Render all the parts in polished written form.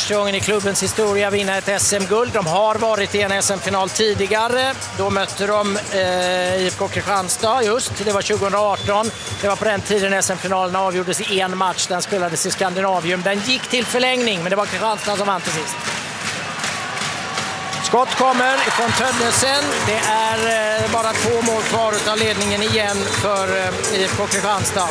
första gången i klubbens historia vinna ett SM-guld. De har varit i en SM-final tidigare. Då mötte de IFK Kristianstad just. Det var 2018. Det var på den tiden SM-finalen avgjordes i en match. Den spelades i Skandinavium. Den gick till förlängning, men det var Kristianstad som vann till sist. Skott kommer ifrån Tönnesen. Det är bara 2 mål kvar av ledningen igen för IFK Kristianstad.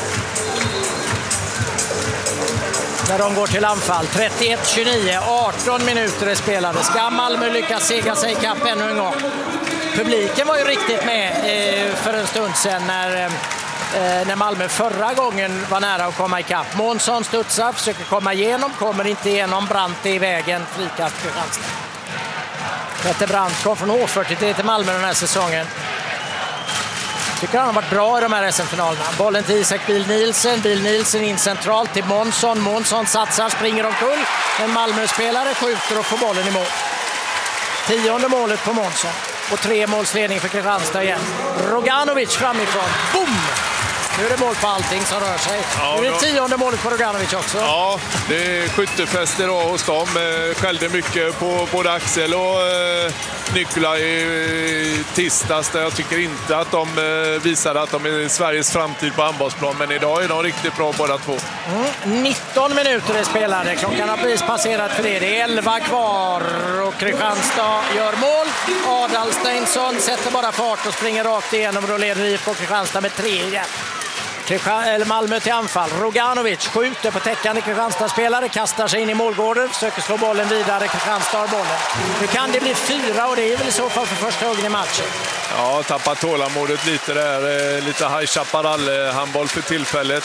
När de går till anfall. 31-29, 18 minuter är spelade. Ska Malmö lyckas sega sig i kapp ännu en gång? Publiken var ju riktigt med för en stund sedan när Malmö förra gången var nära att komma i kapp. Månsson studsar, försöker komma igenom, kommer inte igenom. Brandt i vägen, frikast för Kristianstad. Petter Brandt kom från H43 till Malmö den här säsongen. Tycker han har varit bra i de här SM-finalerna. Bollen till Isak Biel-Nielsen. Biel-Nielsen in centralt till Månsson. Månsson satsar, springer omkull. En Malmö-spelare skjuter och får bollen i mål. 10:e målet på Månsson. Och 3 målsledning för Kristianstad igen. Roganovic framifrån. Boom! Nu är det mål på allting som rör sig. Ja, nu är det 10:e målet på Roganovic också. Ja, det är skyttefest idag hos dem. Skällde mycket på både Axel och Nikola i tisdags. Där jag tycker inte att de visade att de är Sveriges framtid på handbollsplan. Men idag är de riktigt bra båda två. 19 minuter är spelade. Klockan har precis passerat för det. Det är 11 kvar och Kristianstad gör mål. Adalsteinsson sätter bara fart och springer rakt igenom och då leder IFK Kristianstad med 3 igen. Malmö till anfall. Roganovic skjuter på täckande Kristianstad-spelare, kastar sig in i målgården, försöker slå bollen vidare. Kristianstad har bollen. Nu kan det bli 4 och det är väl i så fall för första gången i matchen. Ja, tappar tålamodet lite där. Lite High Chaparral-handboll för tillfället.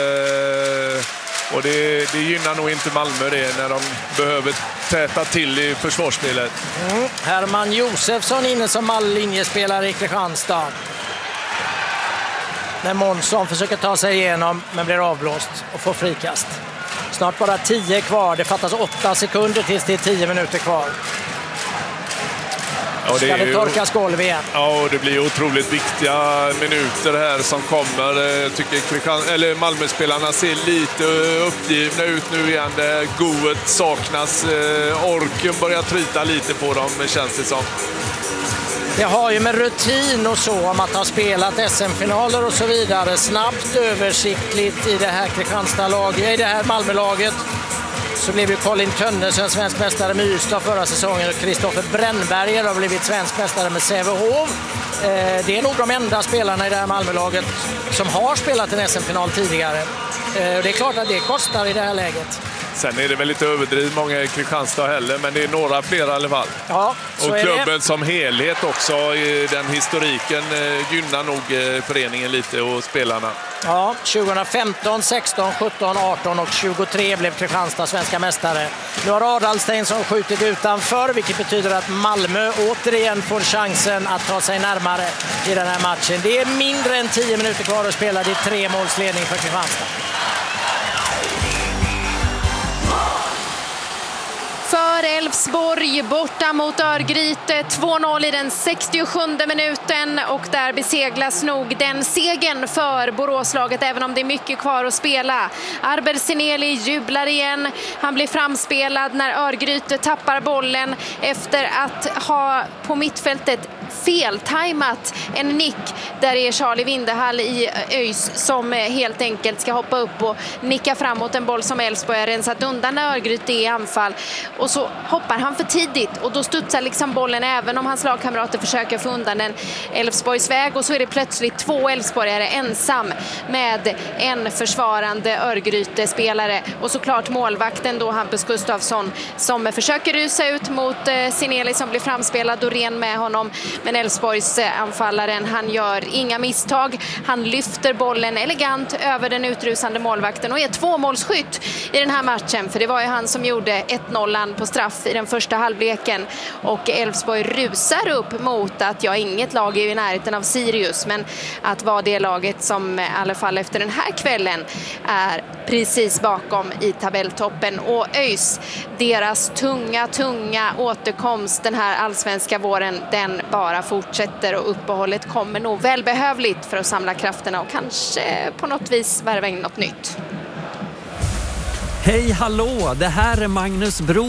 Och det gynnar nog inte Malmö det när de behöver täta till i försvarsspelet. Herman Josefsson inne som linjespelare i Kristianstad. När Månsson försöker ta sig igenom men blir avblåst och får frikast. Snart bara 10 kvar. Det fattas 8 sekunder tills det är 10 minuter kvar. Ja, ska det torkas golv igen. Ja, och det blir otroligt viktiga minuter här som kommer. Tycker Malmö-spelarna ser lite uppgivna ut nu igen. Goet saknas. Orken börjar tryta lite på dem, känns det som. Det har ju med rutin och så om att ha spelat SM-finaler och så vidare. Snabbt, översiktligt i det här Kristianstad-laget, i det här Malmö-laget. Så blev ju Colin Tönnesen svensk mästare med Ystad förra säsongen och Kristoffer Brännberger har blivit svensk mästare med Sävehof. Det är nog de enda spelarna i det här Malmö-laget som har spelat en SM-final tidigare. Det är klart att det kostar i det här läget. Sen är det väl lite överdrivet många i Kristianstad heller, men det är några fler i alla fall. Ja, och klubben som helhet också, i den historiken gynnar nog föreningen lite och spelarna. Ja, 2015, 16, 17, 18 och 23 blev Kristianstad svenska mästare. Nu har Adalsteinsson skjutit utanför, vilket betyder att Malmö återigen får chansen att ta sig närmare i den här matchen. Det är mindre än 10 minuter kvar att spela. Det är 3 målsledning för Kristianstad. För Elfsborg borta mot Örgryte, 2-0 i den 67:e minuten och där beseglas nog den segern för Boråslaget även om det är mycket kvar att spela. Arber Sineli jublar igen, han blir framspelad när Örgryte tappar bollen efter att ha på mittfältet feltajmat en nick. Där är Charlie Vindehall i ÖIS som helt enkelt ska hoppa upp och nicka framåt en boll som Elfsborg har rensat undan när Örgryte är i anfall. Och så hoppar han för tidigt och då studsar liksom bollen även om hans lagkamrater försöker få undan den Elfsborgs väg. Och så är det plötsligt 2 Elfsborgare ensam med en försvarande Örgryte-spelare. Och såklart målvakten då Hampus Gustafsson som försöker rusa ut mot Sineli som blir framspelad och ren med honom. Men Elfsborgs anfallaren, han gör inga misstag. Han lyfter bollen elegant över den utrusande målvakten och är 2-målsskytt i den här matchen. För det var ju han som gjorde 1-0 på straff i den första halvleken. Och Elfsborg rusar upp mot att inget lag är i närheten av Sirius. Men att vara det laget som i alla fall efter den här kvällen är precis bakom i tabelltoppen. Och ÖIS, deras tunga återkomst den här allsvenska våren, den bara fortsätter och uppehållet kommer nog välbehövligt för att samla krafterna och kanske på något vis värva in något nytt. Hej hallå, det här är Magnus Bro